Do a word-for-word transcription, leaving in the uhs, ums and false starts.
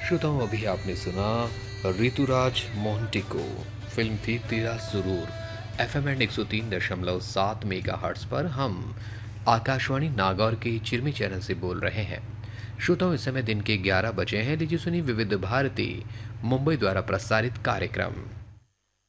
श्रोताओं, अभी आपने सुना ऋतुराज मोंटी को। फिल्म थी तेरा सुरूर। एफ एम एंड एक सौ तीन दशमलव सात मेगा हर्ट्स पर हम आकाशवाणी नागौर के चिरमी चैनल से बोल रहे हैं। श्रोताओं, इस समय दिन के ग्यारह बजे हैं। लीजिए सुनिए विविध भारती मुंबई द्वारा प्रसारित कार्यक्रम।